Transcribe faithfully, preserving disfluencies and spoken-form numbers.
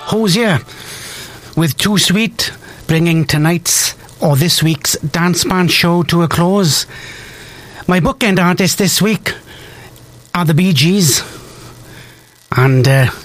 Hosier with Too Sweet, bringing tonight's or this week's Dance Band show to a close. My bookend artists this week are the Bee Gees, and uh,